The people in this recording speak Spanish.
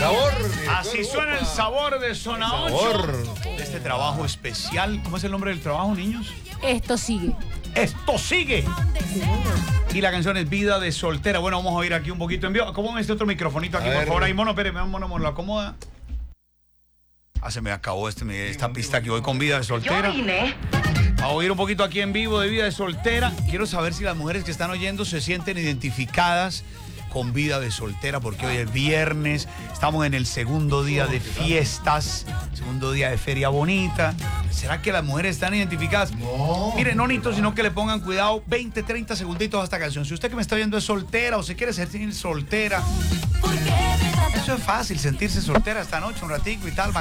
sabor. Así suena el sabor de Zona 8. De este trabajo especial. ¿Cómo es el nombre del trabajo, niños? Esto sigue. ¡Esto sigue! Y la canción es Vida de Soltera. Bueno, vamos a oír aquí un poquito en vivo. Acomódame este otro microfonito aquí, por favor. Ahí, mono, espérame, mono, lo acomoda. Ah, se me acabó esta pista aquí. Voy con Vida de Soltera. A oír un poquito aquí en vivo de Vida de Soltera. Quiero saber si las mujeres que están oyendo se sienten identificadas con Vida de Soltera, porque hoy es viernes, estamos en el segundo día de fiestas, segundo día de feria bonita. ¿Será que las mujeres están identificadas? No. Miren, no necesito sino que le pongan cuidado 20, 30 segunditos a esta canción. Si usted que me está viendo es soltera o se quiere sentir soltera, eso es fácil, sentirse soltera esta noche, un ratico y tal,